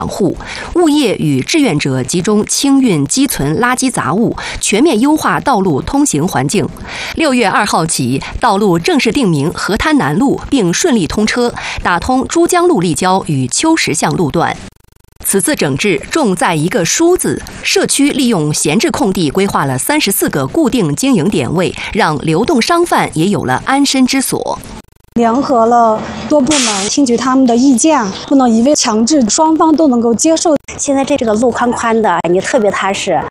护物业与志愿者集中清运积存垃圾杂物，全面优化道路通行环境。6月2号起，道路正式定名河滩南路，并顺利通车，打通珠江路立交与秋实巷路段。此次整治重在一个疏字，社区利用闲置空地规划了34个固定经营点位，让流动商贩也有了安身之所。 联合了多部门，听取他们的意见，不能一味强制，双方都能够接受。 现在这个路宽宽的，你特别踏实。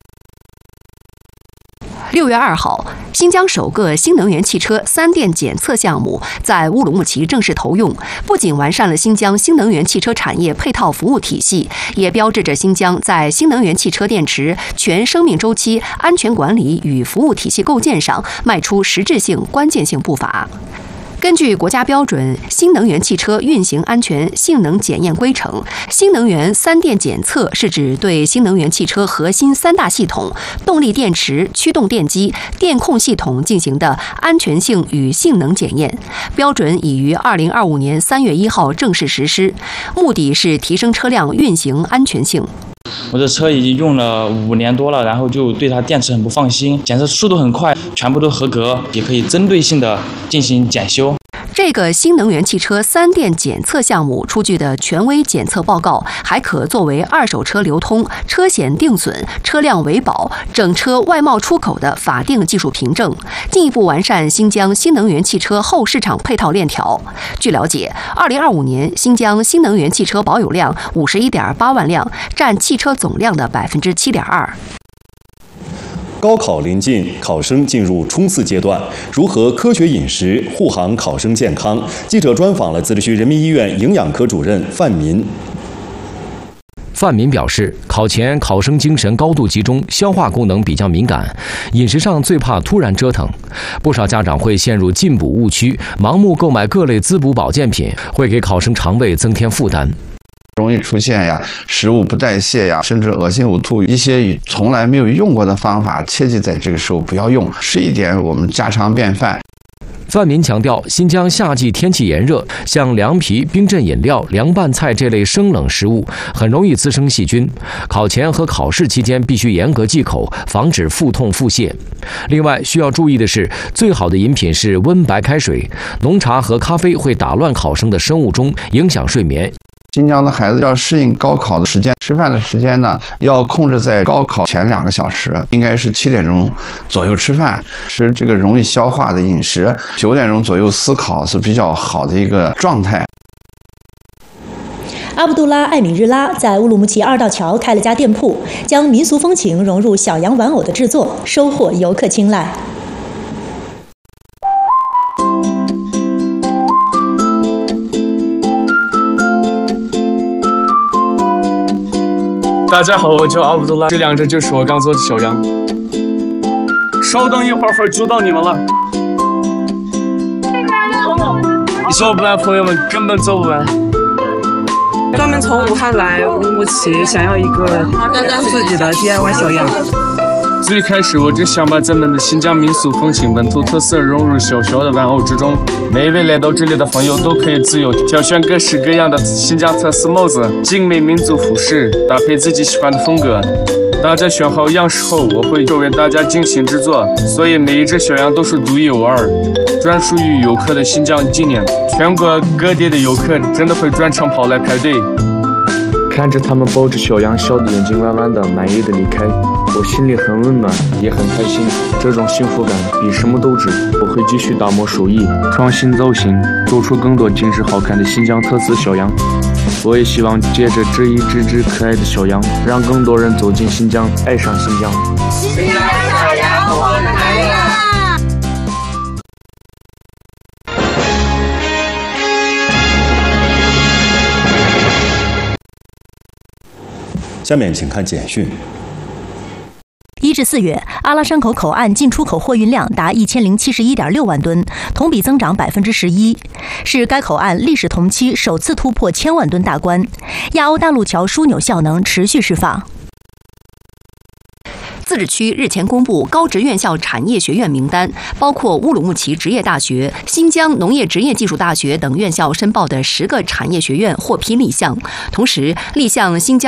6月2号，新疆首个新能源汽车3电检测项目在乌鲁木齐正式投用，不仅完善了新疆新能源汽车产业配套服务体系，也标志着新疆在新能源汽车电池全生命周期安全管理与服务体系构建上迈出实质性关键性步伐。根据国家标准《新能源汽车运行安全性能检验规程》，新能源3电检测是指对新能源汽车核心3大系统——动力电池、驱动电机、电控系统进行的安全性与性能检验。标准已于2025年3月1号正式实施，目的是提升车辆运行安全性。 我的车已经用了5年多了，然后就对它电池很不放心，检测速度很快，全部都合格，也可以针对性的进行检修。 这个新能源汽车3电检测项目出具的权威检测报告，还可作为二手车流通、车险定损、车辆维保、整车外贸出口的法定技术凭证，进一步完善新疆新能源汽车后市场配套链条。据了解，2025年新疆新能源汽车保有量51.8万辆，占汽车总量的7.2%。 高考临近，考生进入冲刺阶段，如何科学饮食护航考生健康？记者专访了自治区人民医院营养科主任范民。 范民表示，考前考生精神高度集中，消化功能比较敏感，饮食上最怕突然折腾。不少家长会陷入进补误区，盲目购买各类滋补保健品，会给考生肠胃增添负担。 容易出现食物不代谢甚至恶心呕吐，一些从来没有用过的方法，切记在这个时候不要用，是一点我们家常便饭。 范民强调，新疆夏季天气炎热，像凉皮、冰镇饮料、凉拌菜这类生冷食物很容易滋生细菌。考前和考试期间必须严格忌口，防止腹痛腹泻。另外需要注意的是，最好的饮品是温白开水，浓茶和咖啡会打乱考生的生物钟，影响睡眠。 新疆的孩子要适应高考的时间，吃饭的时间呢，要控制在高考前2个小时，应该是7点钟左右吃饭，是这个容易消化的饮食，9点钟左右思考是比较好的一个状态。 阿卜杜拉·艾米日拉在乌鲁木齐2道桥开了家店铺，将民俗风情融入小羊玩偶的制作，收获游客青睐。 大家好，我叫阿卜杜拉，这2只就是我刚做的小羊。稍等一会儿就到你们了。走不完，朋友们根本走不完。 专门从武汉来乌鲁木齐，想要一个自己的 DIY 小羊。 最开始我只想把咱们的新疆民俗风情、本土特色融入小小的玩偶之中，每一位来到这里的朋友都可以自由挑选各式各样的新疆特色帽子、精美民族服饰，搭配自己喜欢的风格。大家选好样式后，我会为大家精心制作，所以每一只小羊都是独一无二，专属于游客的新疆纪念。全国各地的游客真的会专程跑来排队。 看着他们抱着小羊，笑得眼睛弯弯的，满意的离开，我心里很温暖，也很开心。这种幸福感比什么都值。我会继续打磨手艺，创新造型，做出更多精致好看的新疆特色小羊。我也希望借着这一只可爱的小羊，让更多人走进新疆，爱上新疆。 新疆小羊，我们来了！ 下面请看简讯。 1至4月，阿拉山口口岸进出口货运量达1071.6万吨，同比增长11%，是该口岸历史同期首次突破1000万吨大关。亚欧大陆桥枢纽效能持续释放。 自治区日前公布高职院校产业学院名单，包括乌鲁木齐职业大学、新疆农业职业技术大学等院校申报的10个产业学院获批立项，同时立项新疆